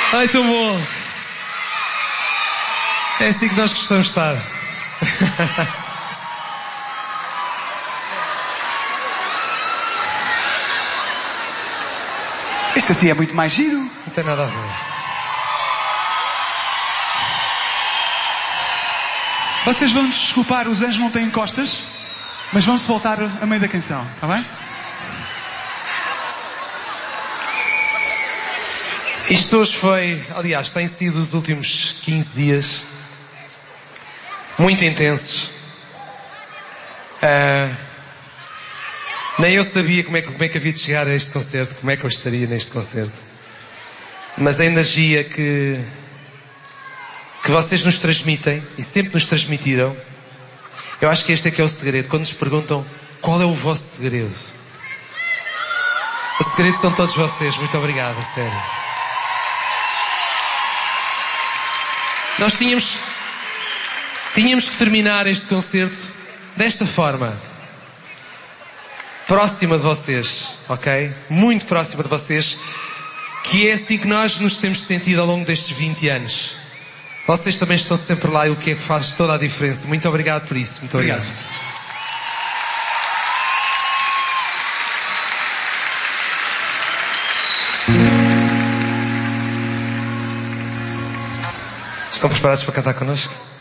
Ai, tão bom. É assim que nós gostamos de estar. Isto assim é muito mais giro. Não tem nada a ver. Vocês vão-nos desculpar, os anjos não têm costas, mas vão-se voltar a meio da canção, está bem? Isto hoje foi, aliás, têm sido os últimos 15 dias muito intensos. Nem eu sabia como é que havia de chegar a este concerto, como é que eu estaria neste concerto. Mas a energia que vocês nos transmitem, e sempre nos transmitiram, eu acho que este é que é o segredo. Quando nos perguntam qual é o vosso segredo, o segredo são todos vocês. Muito obrigado, a sério. Nós tínhamos que terminar este concerto desta forma. Próxima de vocês, ok? Muito próxima de vocês. Que é assim que nós nos temos sentido ao longo destes 20 anos. Vocês também estão sempre lá e o que é que faz toda a diferença. Muito obrigado por isso. Muito obrigado. Estão preparados para cantar connosco?